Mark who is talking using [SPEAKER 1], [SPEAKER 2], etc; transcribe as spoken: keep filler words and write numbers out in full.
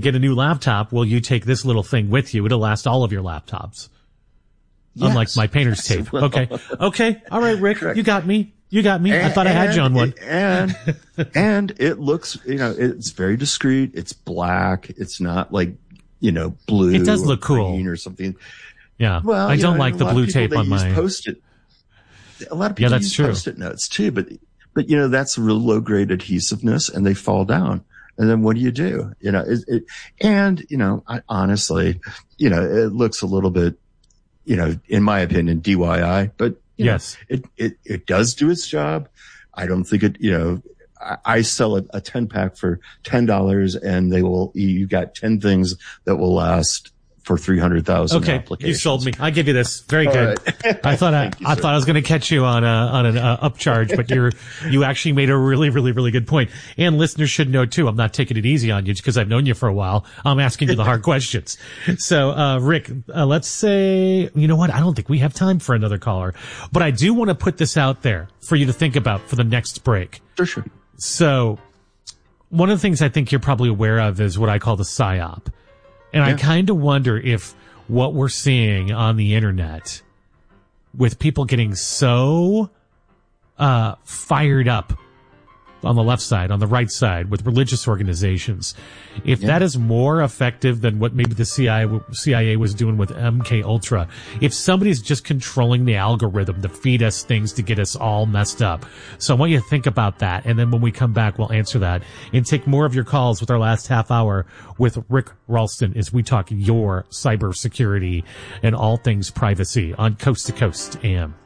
[SPEAKER 1] get a new laptop, will you take this little thing with you? It'll last all of your laptops. Yes, Unlike my painter's yes, tape. Okay. Okay. All right, Rick, Correct. you got me. You got me. And, I thought I had you on one.
[SPEAKER 2] And, and it looks, you know, it's very discreet. It's black. It's not like, you know, blue.
[SPEAKER 1] It does look
[SPEAKER 2] or
[SPEAKER 1] cool.
[SPEAKER 2] Or something.
[SPEAKER 1] Yeah. Well, I don't know, like the blue tape on my.
[SPEAKER 2] Post-it. A lot of people
[SPEAKER 1] yeah, that's
[SPEAKER 2] use
[SPEAKER 1] true.
[SPEAKER 2] Post-it notes too, but, but, you know, that's real low grade adhesiveness and they fall down. And then what do you do? You know, it, it and, you know, I, honestly, you know, it looks a little bit, you know, in my opinion, D I Y, but you
[SPEAKER 1] yes,
[SPEAKER 2] know, it, it, it does do its job. I don't think it, you know, I, I sell a, a ten pack for ten dollars and they will, you got ten things that will last for three hundred thousand
[SPEAKER 1] okay,
[SPEAKER 2] applications.
[SPEAKER 1] You sold me. I give you this. Very
[SPEAKER 2] All
[SPEAKER 1] good.
[SPEAKER 2] Right.
[SPEAKER 1] I thought I,
[SPEAKER 2] you,
[SPEAKER 1] I thought I was going to catch you on a, on an uh, upcharge, but you're, you actually made a really, really, really good point. And listeners should know too, I'm not taking it easy on you because I've known you for a while. I'm asking you the hard questions. So, uh, Rick, uh, let's say, you know what? I don't think we have time for another caller, but I do want to put this out there for you to think about for the next break.
[SPEAKER 2] For sure.
[SPEAKER 1] So one of the things I think you're probably aware of is what I call the PSYOP. And yeah. I kind of wonder if what we're seeing on the internet with people getting so uh fired up on the left side, on the right side with religious organizations, if yeah. that is more effective than what maybe the C I A, C I A was doing with M K Ultra, if somebody's just controlling the algorithm to feed us things to get us all messed up. So I want you to think about that. And then when we come back, we'll answer that and take more of your calls with our last half hour with Rick Ralston as we talk your cybersecurity and all things privacy on Coast to Coast A M.